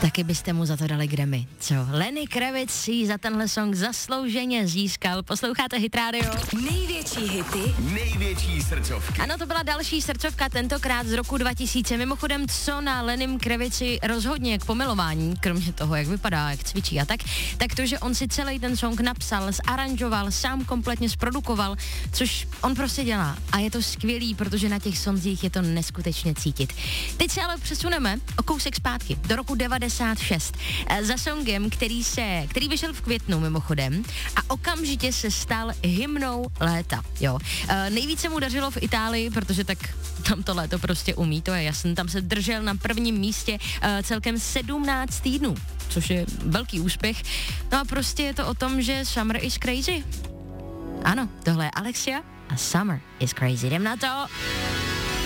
Taky byste mu za to dali Grammy, co? Lenny Kravitz si za tenhle song zaslouženě získal. Posloucháte Hit Radio? Největší hity, největší srdcovky. Ano, to byla další srdcovka, tentokrát z roku 2000. Mimochodem, co na Lennym Kravitzi rozhodně k pomilování, kromě toho, jak vypadá, jak cvičí a tak to, že on si celý ten song napsal, zaranžoval, sám kompletně zprodukoval, což on prostě dělá. A je to skvělý, protože na těch sonzích je to neskutečně cítit. Teď se ale přesuneme o kousek zpátky, do roku 96, za songem, který vyšel v květnu mimochodem a okamžitě se stal hymnou léta, jo. Nejvíce mu dařilo v Itálii, protože tak tam to léto prostě umí, to je jasné, tam se držel na prvním místě celkem 17 týdnů, což je velký úspěch. No a prostě je to o tom, že Summer is crazy. Ano, tohle je Alexia a Summer is crazy. Jdem na to.